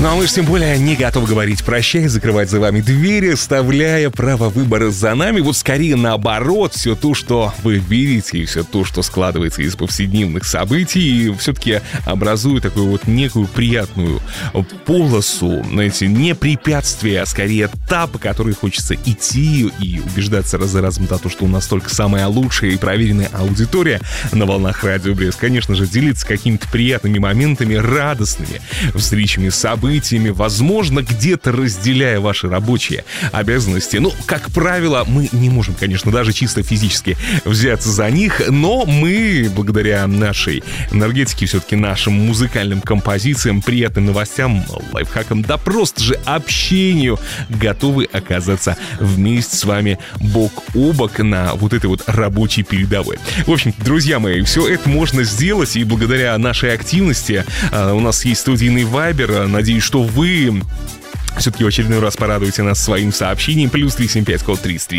Ну а мы же тем более не готовы говорить прощай, закрывать за вами двери, оставляя право выбора за нами. Вот скорее наоборот, все то, что вы видите, и все то, что складывается из повседневных событий, все-таки образует такую вот некую приятную полосу, знаете, не препятствие, а скорее этап, по которой хочется идти и убеждаться раз за разом за то, что у нас только самая лучшая и проверенная аудитория на волнах Радио Брест. Конечно же, делиться какими-то приятными моментами, радостными встречами, событиями, возможно, где-то разделяя ваши рабочие обязанности. Ну, как правило, мы не можем, конечно, даже чисто физически взяться за них, но мы, благодаря нашей энергетике, все-таки нашим музыкальным композициям, приятным новостям, лайфхакам, да просто же общению, готовы оказаться вместе с вами бок о бок на вот этой вот рабочей передовой. В общем, друзья мои, все это можно сделать, и благодаря нашей активности у нас есть студийный вайбер. Надеюсь, что вы все-таки в очередной раз порадуйте нас своим сообщением. Плюс 375, код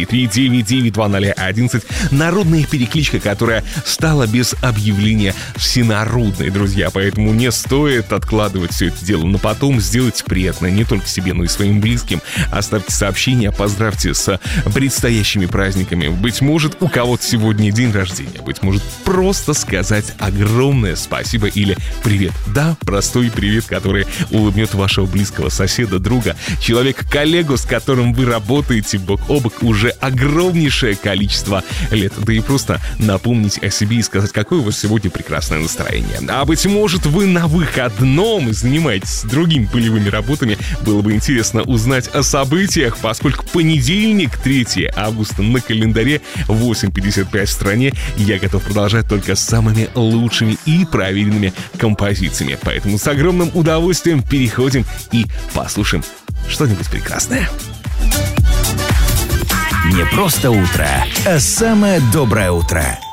333-992011. Народная перекличка, которая стала без объявления всенародной, друзья. Поэтому не стоит откладывать все это дело на потом. Сделайте приятно не только себе, но и своим близким. Оставьте сообщения, поздравьте с предстоящими праздниками. Быть может, у кого-то сегодня день рождения. Быть может, просто сказать огромное спасибо или привет. Да, простой привет, который улыбнет вашего близкого соседа, друга, человека-коллегу, с которым вы работаете бок о бок уже огромнейшее количество лет. Да и просто напомнить о себе и сказать, какое у вас сегодня прекрасное настроение. А быть может, вы на выходном и занимаетесь другими полевыми работами. Было бы интересно узнать о событиях, поскольку понедельник, 3 августа на календаре, 8:55 в стране. Я готов продолжать только с самыми лучшими и проверенными композициями. Поэтому с огромным удовольствием переходим и послушаем что-нибудь прекрасное. Не просто утро, а самое доброе утро.